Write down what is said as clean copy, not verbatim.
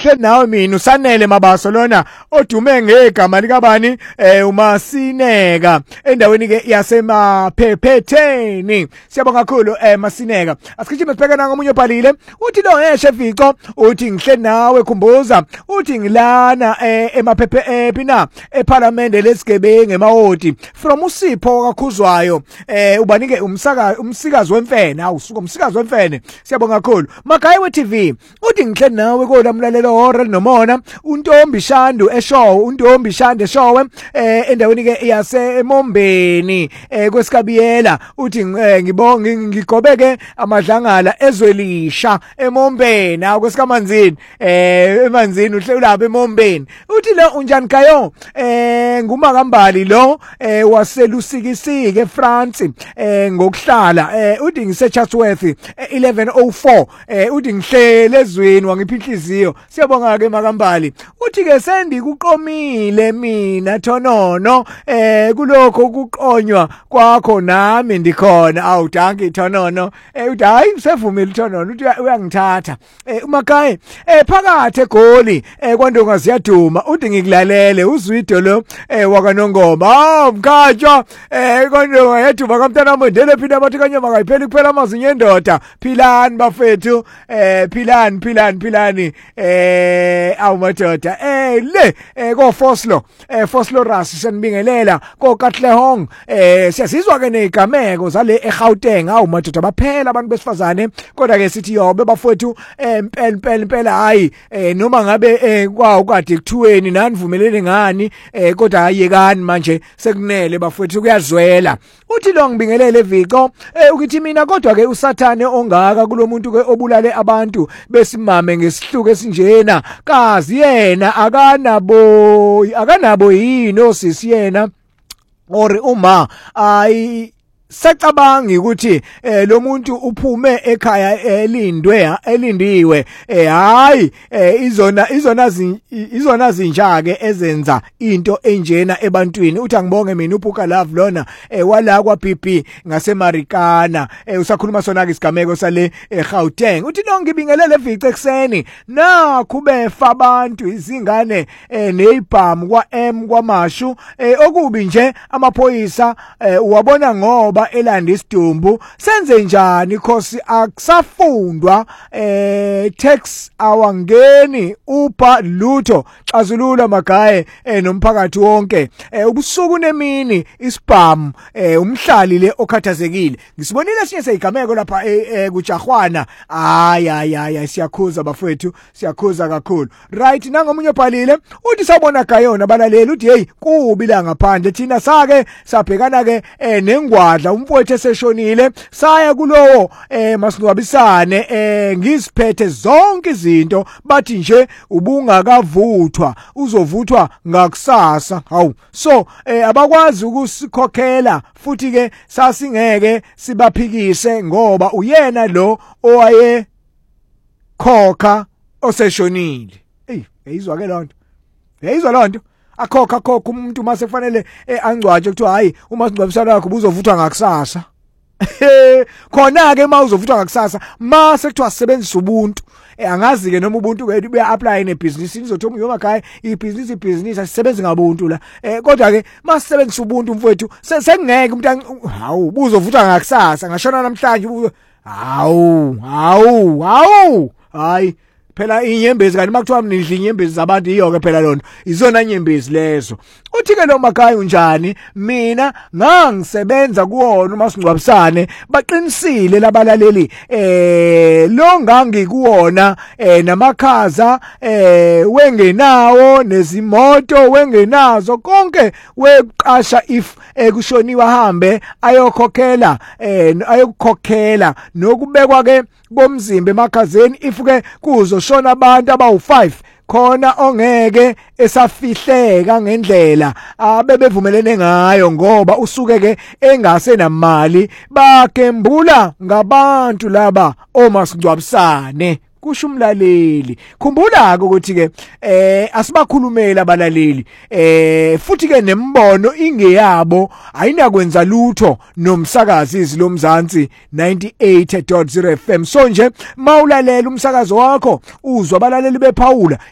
ngihle nawe mina usanele Mabaso lona odume ngegama likabani uMasineka endaweni ke yasemaPhephetheni. Siyabonga kakhulu Masineka. Asikhithi sibheka nangomunye obhalile uthi lo Shefico uthi ngihle nawe khumbuza uthi ngilana emaphephe eParliament lesigebenge emawodi from uSipho kakhuzwayo ubanike umsikazi wemfene awusuka umsikazi wemfene. Siyabonga kakhulu Magayiwe TV uthi ngihle nawe kolamlalelo hora nomona uNtombi Shandu eShowe uNtombi Shande Showe endaweni ke yase eMombeni kwesikabiyela uthi ngibonge ngigobeke amadlangala ezwelisha eMombeni akwesikamanzini emanzini uhle ulapha eMombeni uthi lo unjani kayo ngumakambali lo waselusikisike eFrance ngokuhlala uthi ngiseChatsworth 1104 uthi ngihlele ezweni wangiphi inhliziyo. Siyabonga ke makambali uthi ke sendikuqomile mina Thonono kulokho ukuqonywa kwakho nami ndikhona awu danki Thonono uthi hayi usevumile Thonono uthi uyangithatha uMagaye phakathi eGoli kwaNdonga ziyaduma uthi ngikulalele uzwido lo wakaNongoma mkhatshwa kwaNdonga yaduma kaMntana Mondele phina bathi kanyama kayipheli kuphela amazinyo endoda philani bafethu philani awu madoda le ko Foslo Ras senibingelela ko Katlehong siyazizwa ke nezigameko zale eGauteng awu madoda baphela abantu besifazane kodwa ke sithi yobe bafethu impela hayi noma ngabe kwawo kade kuthiweni nanivumelene ngani kodwa hayekani manje sekunele bafethu kuyazwela uthi lo ngibingelele Vico ukithi mina kodwa ke uSathane ongaka kulomuntu ke obulale abantu besimame ngesihluko esinjena kazi yena akanabo yini osisi yena or uma sacabangi ukuthi lo muntu uphume ekhaya elindiwe hayi izona zinja ke ezenza into enjena ebantwini uthi angibonge mina uPuka Love lona wala kwaBB ngaseMarikana usakhuluma sona ke isigameko sale eGauteng uthi no ngibingelele Vice ekseni nakho befa abantu izingane nezibhamu kwaM kwaMashu okubi nje amaphoyisa uwabona ngoba elanda isidumbu senze njani khosi akusafundwa tax awangeni upha lutho xazulula Magaye nomphakathi wonke ubusuku nemini isibhamu umhlali le okhathazekile ngisibonile sinye seyigameko lapha kuJahwana hayi siyakhuza bafethu siyakhuza kakhulu right nangomunye obhalile uthi sabona gayona balaleli uthi hey kubi la ngaphandle thina sake sabhekana ke nengwadla umfowethu eseshonile saya kulowo masingcwabisane ngiziphethe zonke izinto bathi nje ubungakavuthwa uzovuthwa ngakusasa hawu so abakwazi ukusikhokhela futhi ke sasingeke sibaphikise ngoba uyena lo owaye khokha oseshonile yayizwa ke lonto akhokha umuntu mase kufanele angcwatshe kuthiwa hayi uma singcwabisana wakho uzovuthwa ngakusasa khona ke mawuzovuthwa ngakusasa mase kuthiwa sisebenzisa ubuntu angazi ke noma ubuntu ke uya apply nebusiness nizothi uMyoma Guy ibusiness asisebenzi ngabuntu la kodwa ke masisebenzisa ubuntu mfowethu sengeke umuntu hawu uzovuthwa ngakusasa ngashona namhlanje hawu hayi phela inyembezi kanti makuthiwa mnidla inyembezi zabantu iyo ke phela lona izona nyembezi lezo uthi ke lo Magayi unjani mina ngangisebenza kuwona masingcwabisane baqinisile labalaleli lo ngangikuwona namakhaza wengenawo nezimoto wengenazo konke weqasha if kushoniwa hambe ayokhokhela nokubekwa ke bomzimba emakhazeni ifuke kuzoshona abantu abawu5 khona ongeke esafihleka ngendlela abebevumelene ngayo ngoba usuke ke engase namali bakembula ngabantu laba omasingcwabisane kusho umlaleli khumbula ukuthi ke asibakhulumela abalaleli futhi ke nembono ingeyabo ayinakwenza lutho nomsakazi izilomzansi 98.0 FM so nje mawulalela umsakazo wakho uzwa abalaleli bephawula